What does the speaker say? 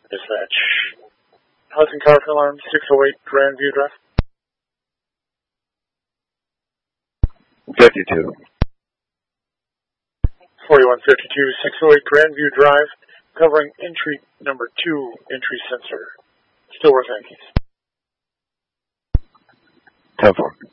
Dispatch. Housing car for alarm 608 Grandview Drive. 52. 4152 608 Grandview Drive, covering entry number 2, entry sensor. Stillworth Yankees. 10-4.